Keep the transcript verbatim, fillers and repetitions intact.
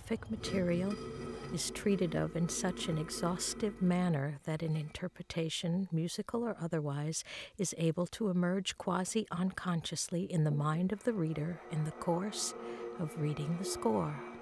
graphic material is treated of in such an exhaustive manner that an interpretation, musical or otherwise, is able to emerge quasi-unconsciously in the mind of the reader in the course of reading the score.